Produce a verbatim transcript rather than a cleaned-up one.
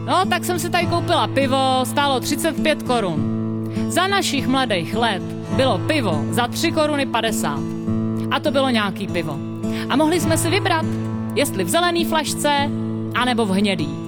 No, tak jsem si tady koupila pivo, stálo třicet pět korun. Za našich mladých let bylo pivo za tři koruny padesát. A to bylo nějaký pivo. A mohli jsme si vybrat, jestli v zelený flašce, anebo v hnědý.